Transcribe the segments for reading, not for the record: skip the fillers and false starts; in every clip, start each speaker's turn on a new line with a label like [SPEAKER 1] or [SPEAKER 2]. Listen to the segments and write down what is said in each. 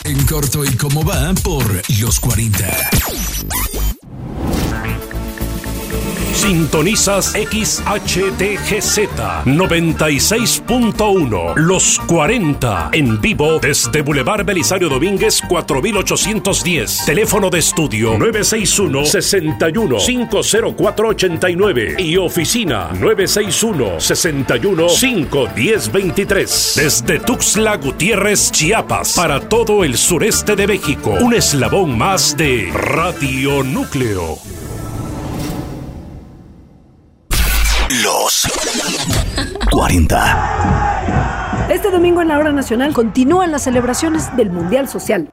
[SPEAKER 1] En corto y cómo va por los 40.
[SPEAKER 2] Sintonizas XHTGZ 96.1 Los 40 en vivo desde Boulevard Belisario Domínguez 4810. Teléfono de estudio 961-61-50489 y oficina 961-61-51023. Desde Tuxtla Gutiérrez, Chiapas, para todo el sureste de México. Un eslabón más de Radio Núcleo.
[SPEAKER 1] Los 40.
[SPEAKER 3] Este domingo en la Hora Nacional continúan las celebraciones del Mundial Social.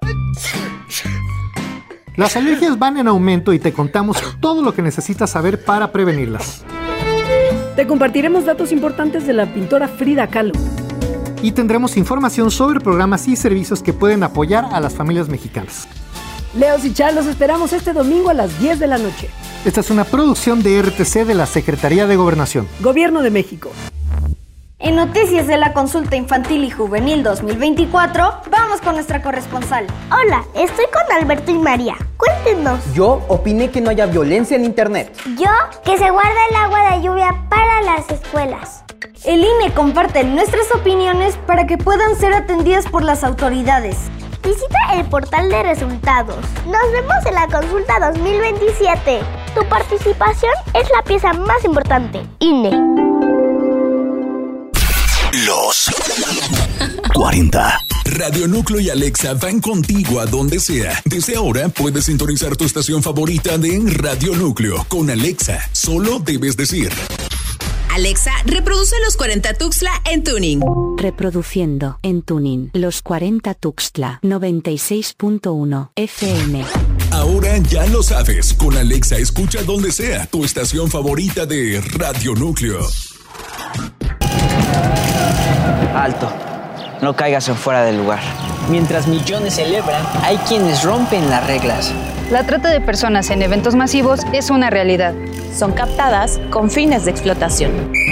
[SPEAKER 4] Las alergias van en aumento y te contamos todo lo que necesitas saber para prevenirlas.
[SPEAKER 3] Te compartiremos datos importantes de la pintora Frida Kahlo.
[SPEAKER 4] Y tendremos información sobre programas y servicios que pueden apoyar a las familias mexicanas.
[SPEAKER 3] Leos y Char, los esperamos este domingo a las 10 de la noche.
[SPEAKER 4] Esta es una producción de RTC de la Secretaría de Gobernación.
[SPEAKER 3] Gobierno de México.
[SPEAKER 5] En noticias de la Consulta Infantil y Juvenil 2024, vamos con nuestra corresponsal.
[SPEAKER 6] Hola, estoy con Alberto y María. Cuéntenos.
[SPEAKER 7] Yo opiné que no haya violencia en internet.
[SPEAKER 6] Yo, que se guarde el agua de lluvia para las escuelas.
[SPEAKER 5] El INE comparte nuestras opiniones para que puedan ser atendidas por las autoridades.
[SPEAKER 6] Visita el portal de resultados. Nos vemos en la consulta 2027. Tu participación es la pieza más importante. INE.
[SPEAKER 1] Los 40. Radio Núcleo y Alexa van contigo a donde sea. Desde ahora puedes sintonizar tu estación favorita de Radio Núcleo. Con Alexa, solo debes decir:
[SPEAKER 8] Alexa, reproduce Los 40 Tuxtla en Tuning.
[SPEAKER 9] Reproduciendo en Tuning Los 40 Tuxtla 96.1 FM.
[SPEAKER 1] Ahora ya lo sabes. Con Alexa escucha donde sea tu estación favorita de Radio Núcleo.
[SPEAKER 7] Alto. No caigas en fuera del lugar. Mientras millones celebran, hay quienes rompen las reglas.
[SPEAKER 10] La trata de personas en eventos masivos es una realidad.
[SPEAKER 11] Son captadas con fines de explotación.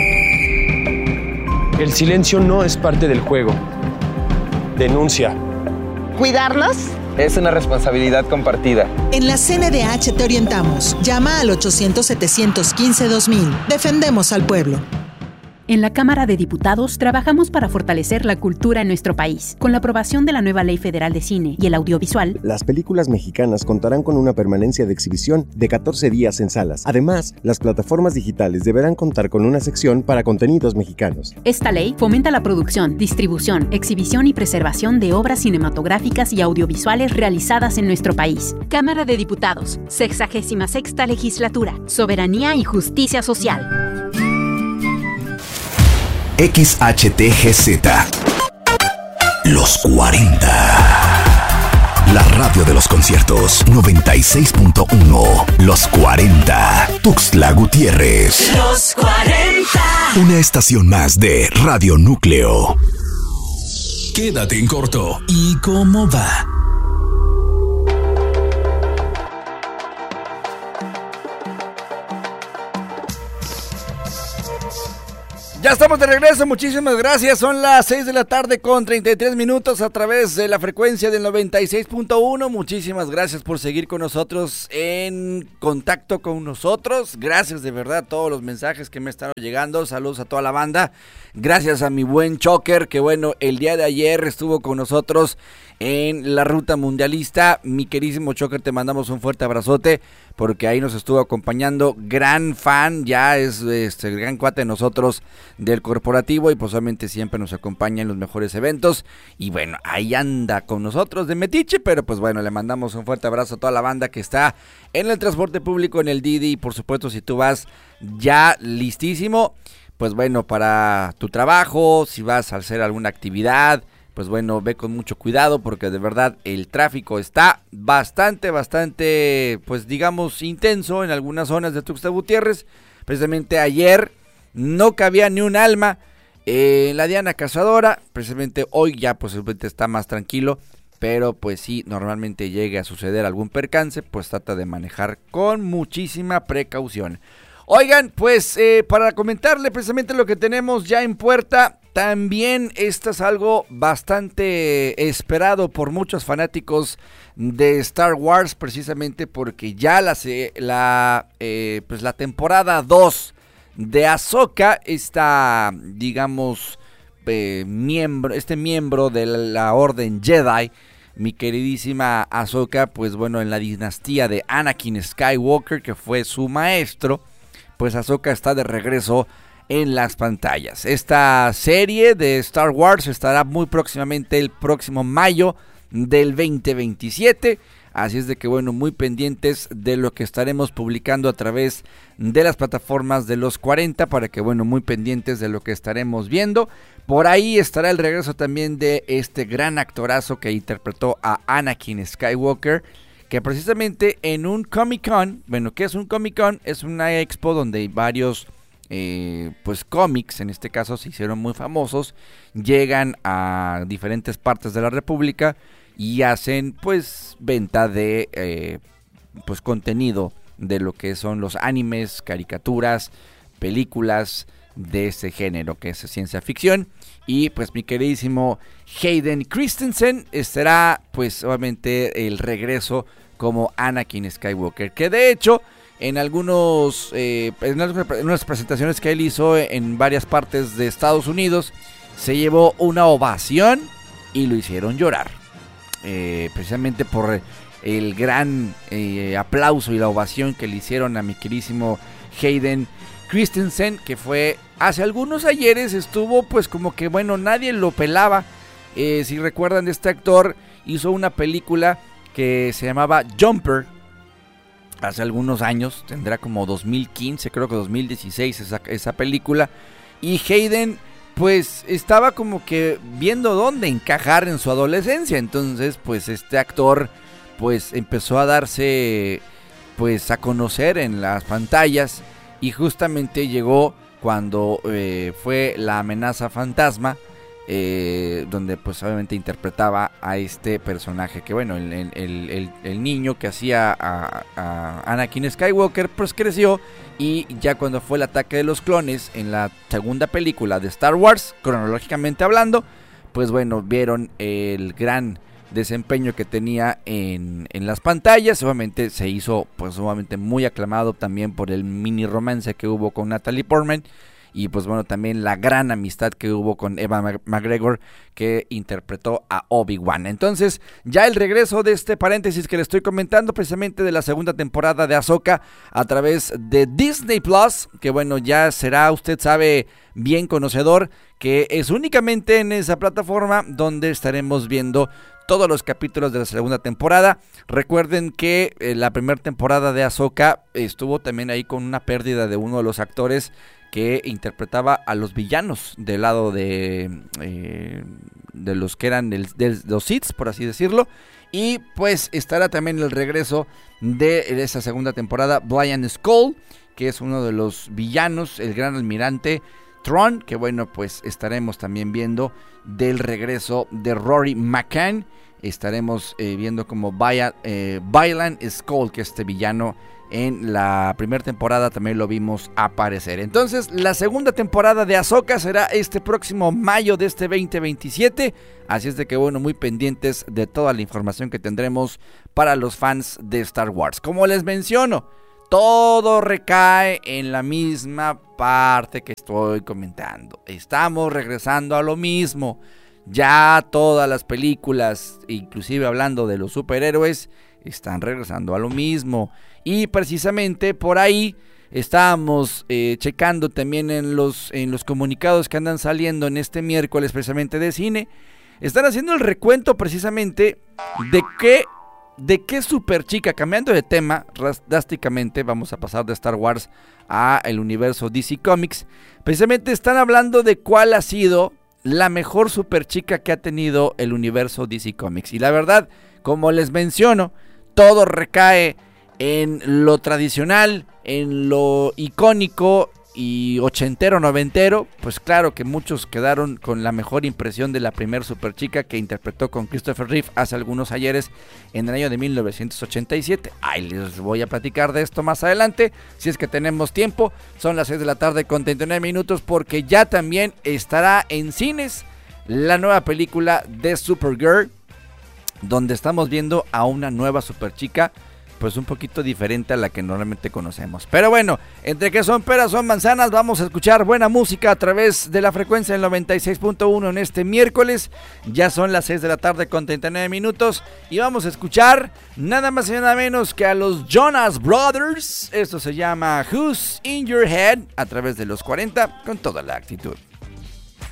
[SPEAKER 12] El silencio no es parte del juego. Denuncia.
[SPEAKER 13] ¿Cuidarlos?
[SPEAKER 14] Es una responsabilidad compartida.
[SPEAKER 15] En la CNDH te orientamos. Llama al 800-715-2000. Defendemos al pueblo.
[SPEAKER 16] En la Cámara de Diputados trabajamos para fortalecer la cultura en nuestro país. Con la aprobación de la nueva Ley Federal de Cine y el Audiovisual,
[SPEAKER 17] las películas mexicanas contarán con una permanencia de exhibición de 14 días en salas. Además, las plataformas digitales deberán contar con una sección para contenidos mexicanos.
[SPEAKER 16] Esta ley fomenta la producción, distribución, exhibición y preservación de obras cinematográficas y audiovisuales realizadas en nuestro país. Cámara de Diputados, 66ª Legislatura, Soberanía y Justicia Social.
[SPEAKER 1] XHTGZ. Los 40. La radio de los conciertos 96.1. Los 40. Tuxtla Gutiérrez.
[SPEAKER 8] Los 40.
[SPEAKER 1] Una estación más de Radio Núcleo. Quédate en corto. ¿Y cómo va?
[SPEAKER 18] Ya estamos de regreso, muchísimas gracias. Son las 6 de la tarde con 33 minutos a través de la frecuencia del 96.1. Muchísimas gracias por seguir con nosotros, en contacto con nosotros. Gracias de verdad a todos los mensajes que me están llegando. Saludos a toda la banda. Gracias a mi buen Choker, que bueno, el día de ayer estuvo con nosotros en la ruta mundialista. Mi queridísimo Choker, te mandamos un fuerte abrazote, porque ahí nos estuvo acompañando. Gran fan, ya es gran cuate de nosotros del corporativo, y posiblemente siempre nos acompaña en los mejores eventos. Y bueno, ahí anda con nosotros de metiche, pero pues bueno, le mandamos un fuerte abrazo a toda la banda que está en el transporte público, en el Didi, y por supuesto si tú vas ya listísimo, pues bueno, para tu trabajo, si vas a hacer alguna actividad, pues bueno, ve con mucho cuidado, porque de verdad el tráfico está bastante, pues digamos, intenso en algunas zonas de Tuxtla Gutiérrez. Precisamente ayer no cabía ni un alma en la Diana Cazadora. Precisamente hoy ya posiblemente está más tranquilo, pero pues sí, normalmente llegue a suceder algún percance, pues trata de manejar con muchísima precaución. Oigan, pues para comentarle precisamente lo que tenemos ya en puerta, también esto es algo bastante esperado por muchos fanáticos de Star Wars, precisamente porque ya la temporada 2 de Ahsoka, esta, digamos, miembro de la Orden Jedi, mi queridísima Ahsoka, pues bueno, en la dinastía de Anakin Skywalker, que fue su maestro, pues Ahsoka está de regreso en las pantallas. Esta serie de Star Wars estará muy próximamente, el próximo mayo del 2027. Así es de que bueno, muy pendientes de lo que estaremos publicando a través de las plataformas de los 40, para que bueno, muy pendientes de lo que estaremos viendo. Por ahí estará el regreso también de este gran actorazo que interpretó a Anakin Skywalker, que precisamente en un Comic Con, bueno, ¿qué es un Comic Con? Es una expo donde hay varios cómics, en este caso se hicieron muy famosos, llegan a diferentes partes de la República y hacen pues venta de contenido de lo que son los animes, caricaturas, películas de ese género que es ciencia ficción. Y pues mi queridísimo Hayden Christensen estará pues obviamente el regreso como Anakin Skywalker, que de hecho en unas presentaciones que él hizo en varias partes de Estados Unidos se llevó una ovación y lo hicieron llorar, precisamente por el gran aplauso y la ovación que le hicieron a mi queridísimo Hayden Christensen, que fue hace algunos ayeres, estuvo pues como que bueno, nadie lo pelaba. Si recuerdan, este actor hizo una película que se llamaba Jumper hace algunos años, tendrá como 2015, creo que 2016 esa película, y Hayden pues estaba como que viendo dónde encajar en su adolescencia. Entonces pues este actor pues empezó a darse pues a conocer en las pantallas, y justamente llegó cuando fue La amenaza fantasma, donde pues obviamente interpretaba a este personaje que bueno, el niño que hacía a Anakin Skywalker pues creció, y ya cuando fue el ataque de los clones en la segunda película de Star Wars, cronológicamente hablando, pues bueno, vieron el gran desempeño que tenía en las pantallas. Obviamente se hizo pues sumamente muy aclamado también por el mini romance que hubo con Natalie Portman, y pues bueno, también la gran amistad que hubo con Ewan McGregor, que interpretó a Obi-Wan. Entonces, ya el regreso de este paréntesis que le estoy comentando, precisamente de la segunda temporada de Ahsoka a través de Disney Plus, que bueno, ya será, usted sabe, bien conocedor, que es únicamente en esa plataforma donde estaremos viendo todos los capítulos de la segunda temporada. Recuerden que la primera temporada de Ahsoka estuvo también ahí con una pérdida de uno de los actores que interpretaba a los villanos del lado de los que eran de los Sith, por así decirlo. Y pues estará también el regreso de esa segunda temporada Brian Skull, que es uno de los villanos, el gran almirante Thrawn, que bueno, pues estaremos también viendo del regreso de Rory McCann. Estaremos viendo como Brian Skull, que este villano en la primera temporada también lo vimos aparecer. Entonces, la segunda temporada de Ahsoka será este próximo mayo de este 2027. Así es de que bueno, muy pendientes de toda la información que tendremos para los fans de Star Wars. Como les menciono, todo recae en la misma parte que estoy comentando. Estamos regresando a lo mismo. Ya todas las películas, inclusive hablando de los superhéroes, están regresando a lo mismo. Y precisamente por ahí estábamos checando también en los comunicados que andan saliendo en este miércoles precisamente de cine. Están haciendo el recuento precisamente de qué superchica, cambiando de tema drásticamente, vamos a pasar de Star Wars a el universo DC Comics. Precisamente están hablando de cuál ha sido la mejor superchica que ha tenido el universo DC Comics. Y la verdad, como les menciono, todo recae en lo tradicional, en lo icónico, y ochentero, noventero, pues claro que muchos quedaron con la mejor impresión de la primer Superchica que interpretó con Christopher Reeve hace algunos ayeres en el año de 1987. Ahí les voy a platicar de esto más adelante, si es que tenemos tiempo. Son las 6 de la tarde con 39 minutos porque ya también estará en cines la nueva película de Supergirl, donde estamos viendo a una nueva Superchica, pues un poquito diferente a la que normalmente conocemos. Pero bueno, entre que son peras son manzanas, vamos a escuchar buena música a través de la frecuencia del 96.1 en este miércoles. Ya son las 6 de la tarde con 39 minutos y vamos a escuchar nada más y nada menos que a los Jonas Brothers. Esto se llama Who's in Your Head a través de los 40 con toda la actitud.